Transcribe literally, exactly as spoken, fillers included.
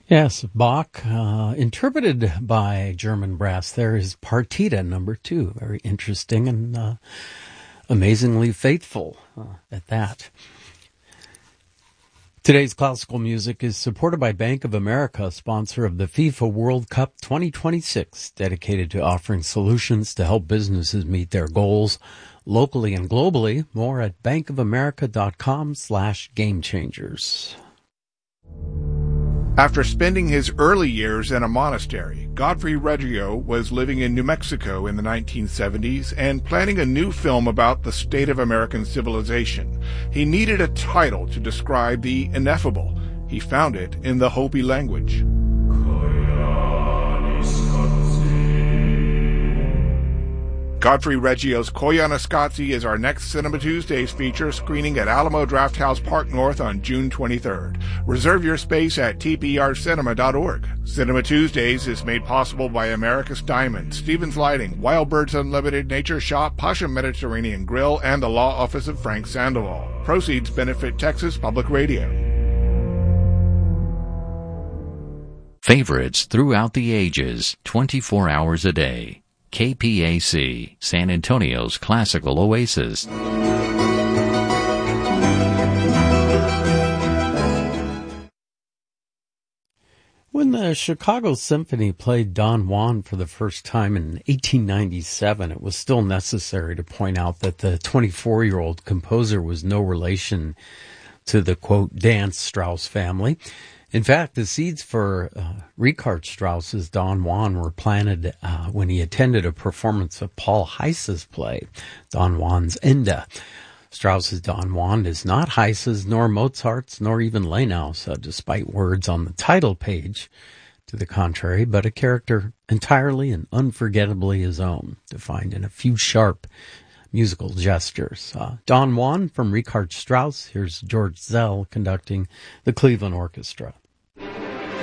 Yes, Bach, uh, interpreted by German brass. There is Partita number two. Very interesting and uh, amazingly faithful uh, at that. Today's classical music is supported by Bank of America, sponsor of the FIFA World Cup twenty twenty-six, dedicated to offering solutions to help businesses meet their goals locally and globally. More at bankofamerica.com slash game changers. After spending his early years in a monastery, Godfrey Reggio was living in New Mexico in the nineteen seventies and planning a new film about the state of American civilization. He needed a title to describe the ineffable. He found it in the Hopi language. Godfrey Reggio's Koyaanisqatsi is our next Cinema Tuesdays feature, screening at Alamo Drafthouse Park North on June twenty-third. Reserve your space at t p r cinema dot org. Cinema Tuesdays is made possible by America's Diamond, Stevens Lighting, Wild Birds Unlimited, Nature Shop, Pasha Mediterranean Grill, and the Law Office of Frank Sandoval. Proceeds benefit Texas Public Radio. Favorites throughout the ages, twenty-four hours a day. K P A C, San Antonio's classical oasis. When the Chicago Symphony played Don Juan for the first time in eighteen ninety-seven, it was still necessary to point out that the twenty-four-year-old composer was no relation to the, quote, dance Strauss family. In fact, the seeds for uh, Richard Strauss's Don Juan were planted uh, when he attended a performance of Paul Heiss's play, Don Juan's Ende. Strauss's Don Juan is not Heiss's, nor Mozart's, nor even Lenau's, uh, despite words on the title page to the contrary, but a character entirely and unforgettably his own, defined in a few sharp musical gestures. Uh, Don Juan from Richard Strauss. Here's George Zell conducting the Cleveland Orchestra.